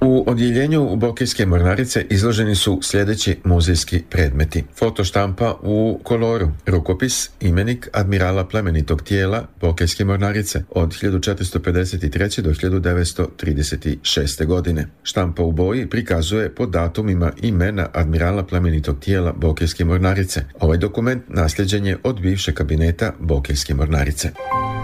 U odjeljenju Bokeljske mornarice izloženi su sljedeći muzejski predmeti. Fotoštampa u koloru, rukopis, imenik admirala plemenitog tijela Bokeljske mornarice od 1453. do 1936. godine. Štampa u boji prikazuje po datumima imena admirala plemenitog tijela Bokeljske mornarice. Ovaj dokument nasljeđen je od bivšeg kabineta Bokeljske mornarice.